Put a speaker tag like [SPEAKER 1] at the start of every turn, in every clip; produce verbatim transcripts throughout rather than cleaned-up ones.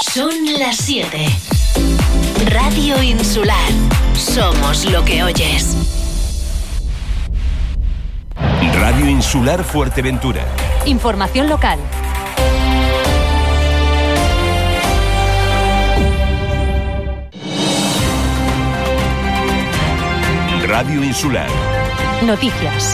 [SPEAKER 1] Son las siete. Radio Insular. Somos lo que oyes.
[SPEAKER 2] Radio Insular Fuerteventura.
[SPEAKER 3] Información local.
[SPEAKER 2] Radio Insular.
[SPEAKER 3] Noticias.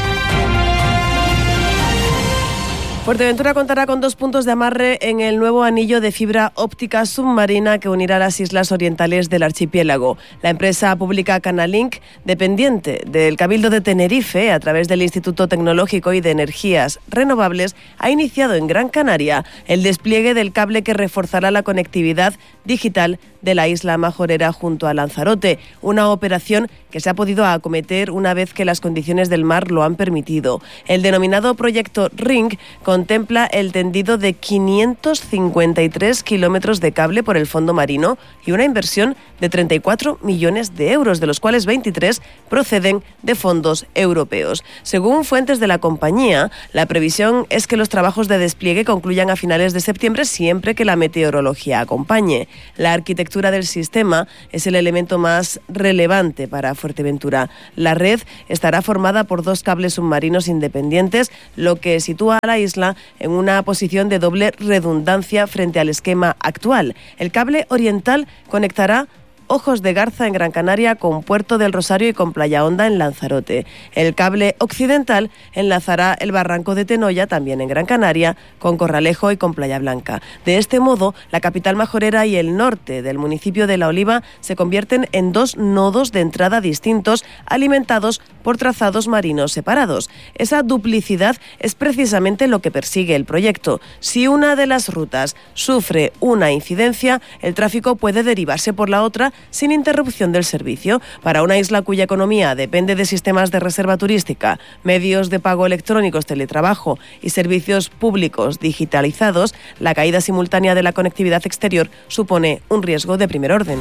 [SPEAKER 4] Fuerteventura contará con dos puntos de amarre en el nuevo anillo de fibra óptica submarina que unirá las islas orientales del archipiélago. La empresa pública Canalink, dependiente del Cabildo de Tenerife, a través del Instituto Tecnológico y de Energías Renovables, ha iniciado en Gran Canaria el despliegue del cable que reforzará la conectividad digital de la isla majorera junto a Lanzarote, una operación que se ha podido acometer una vez que las condiciones del mar lo han permitido. El denominado proyecto Ring contempla el tendido de quinientos cincuenta y tres kilómetros de cable por el fondo marino y una inversión de treinta y cuatro millones de euros, de los cuales veintitrés proceden de fondos europeos. Según fuentes de la compañía, la previsión es que los trabajos de despliegue concluyan a finales de septiembre, siempre que la meteorología acompañe. La arquitectura del sistema es el elemento más relevante para Fuerteventura. La red estará formada por dos cables submarinos independientes, lo que sitúa a la isla en una posición de doble redundancia frente al esquema actual. El cable oriental conectará Ojos de Garza en Gran Canaria con Puerto del Rosario y con Playa Honda en Lanzarote. El cable occidental enlazará el Barranco de Tenoya, también en Gran Canaria, con Corralejo y con Playa Blanca. De este modo, la capital majorera y el norte del municipio de La Oliva se convierten en dos nodos de entrada distintos, alimentados por trazados marinos separados. Esa duplicidad es precisamente lo que persigue el proyecto. Si una de las rutas sufre una incidencia, el tráfico puede derivarse por la otra sin interrupción del servicio. Para una isla cuya economía depende de sistemas de reserva turística, medios de pago electrónicos, teletrabajo y servicios públicos digitalizados, la caída simultánea de la conectividad exterior supone un riesgo de primer orden.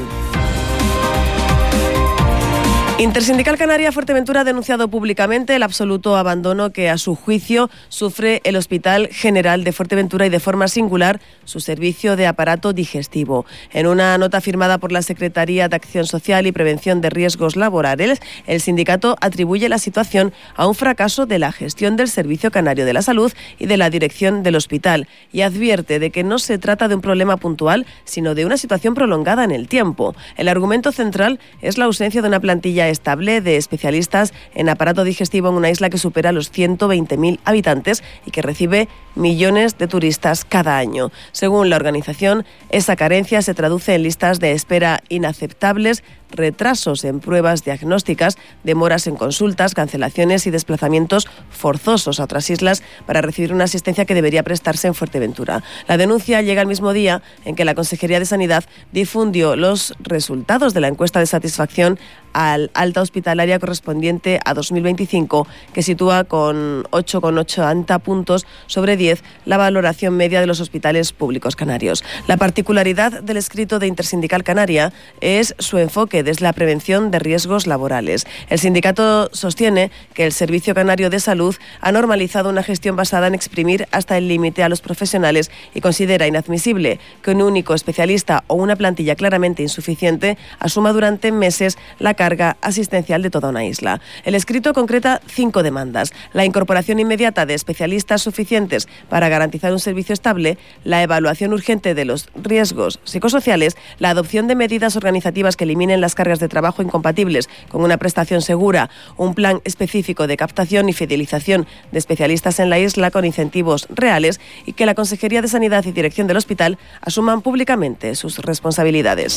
[SPEAKER 4] Intersindical Canaria Fuerteventura ha denunciado públicamente el absoluto abandono que, a su juicio, sufre el Hospital General de Fuerteventura y, de forma singular, su servicio de aparato digestivo. En una nota firmada por la Secretaría de Acción Social y Prevención de Riesgos Laborales, el sindicato atribuye la situación a un fracaso de la gestión del Servicio Canario de la Salud y de la dirección del hospital, y advierte de que no se trata de un problema puntual, sino de una situación prolongada en el tiempo. El argumento central es la ausencia de una plantilla estable de especialistas en aparato digestivo en una isla que supera los ciento veinte mil habitantes y que recibe millones de turistas cada año. Según la organización, esa carencia se traduce en listas de espera inaceptables, retrasos en pruebas diagnósticas, demoras en consultas, cancelaciones y desplazamientos forzosos a otras islas para recibir una asistencia que debería prestarse en Fuerteventura. La denuncia llega el mismo día en que la Consejería de Sanidad difundió los resultados de la encuesta de satisfacción al alta hospitalaria correspondiente a dos mil veinticinco, que sitúa con ocho coma ochenta puntos sobre diez la valoración media de los hospitales públicos canarios. La particularidad del escrito de Intersindical Canaria es su enfoque desde la prevención de riesgos laborales. El sindicato sostiene que el Servicio Canario de Salud ha normalizado una gestión basada en exprimir hasta el límite a los profesionales y considera inadmisible que un único especialista o una plantilla claramente insuficiente asuma durante meses la carga asistencial de toda una isla. El escrito concreta cinco demandas: la incorporación inmediata de especialistas suficientes para garantizar un servicio estable, la evaluación urgente de los riesgos psicosociales, la adopción de medidas organizativas que eliminen las cargas de trabajo incompatibles con una prestación segura, un plan específico de captación y fidelización de especialistas en la isla con incentivos reales, y que la Consejería de Sanidad y Dirección del Hospital asuman públicamente sus responsabilidades.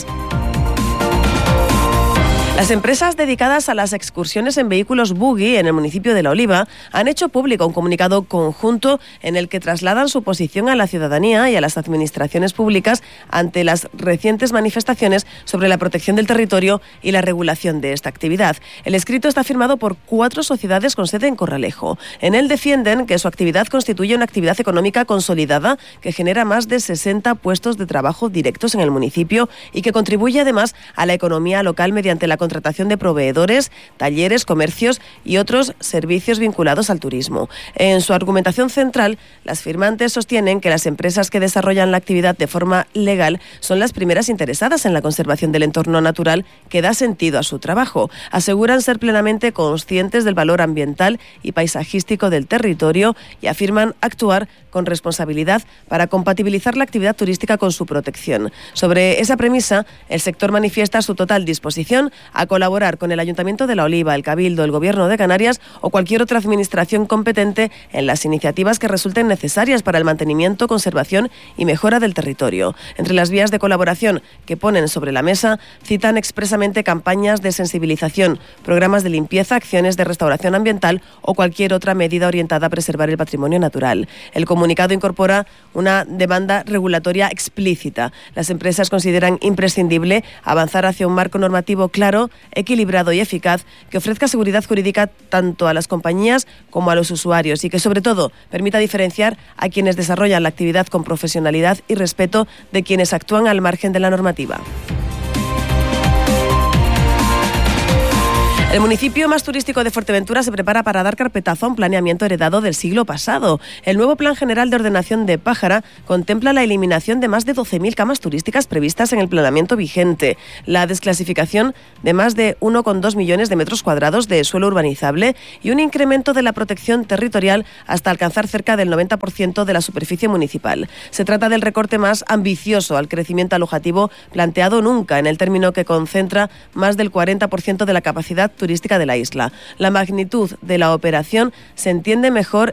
[SPEAKER 4] Las empresas dedicadas a las excursiones en vehículos buggy en el municipio de La Oliva han hecho público un comunicado conjunto en el que trasladan su posición a la ciudadanía y a las administraciones públicas ante las recientes manifestaciones sobre la protección del territorio y la regulación de esta actividad. El escrito está firmado por cuatro sociedades con sede en Corralejo. En él defienden que su actividad constituye una actividad económica consolidada que genera más de sesenta puestos de trabajo directos en el municipio y que contribuye además a la economía local mediante la contratación de proveedores, talleres, comercios y otros servicios vinculados al turismo. En su argumentación central, las firmantes sostienen que las empresas que desarrollan la actividad de forma legal son las primeras interesadas en la conservación del entorno natural que da sentido a su trabajo. Aseguran ser plenamente conscientes del valor ambiental y paisajístico del territorio y afirman actuar con responsabilidad para compatibilizar la actividad turística con su protección. Sobre esa premisa, el sector manifiesta su total disposición a colaborar con el Ayuntamiento de La Oliva, el Cabildo, el Gobierno de Canarias o cualquier otra administración competente en las iniciativas que resulten necesarias para el mantenimiento, conservación y mejora del territorio. Entre las vías de colaboración que ponen sobre la mesa, citan expresamente campañas de sensibilización, programas de limpieza, acciones de restauración ambiental o cualquier otra medida orientada a preservar el patrimonio natural. El comunicado incorpora una demanda regulatoria explícita. Las empresas consideran imprescindible avanzar hacia un marco normativo claro, equilibrado y eficaz que ofrezca seguridad jurídica tanto a las compañías como a los usuarios y que, sobre todo, permita diferenciar a quienes desarrollan la actividad con profesionalidad y respeto de quienes actúan al margen de la normativa. El municipio más turístico de Fuerteventura se prepara para dar carpetazo a un planeamiento heredado del siglo pasado. El nuevo Plan General de Ordenación de Pájara contempla la eliminación de más de doce mil camas turísticas previstas en el planeamiento vigente, la desclasificación de más de uno coma dos millones de metros cuadrados de suelo urbanizable y un incremento de la protección territorial hasta alcanzar cerca del noventa por ciento de la superficie municipal. Se trata del recorte más ambicioso al crecimiento alojativo planteado nunca, en el término que concentra más del cuarenta por ciento de la capacidad turística de la isla. La magnitud de la operación se entiende mejor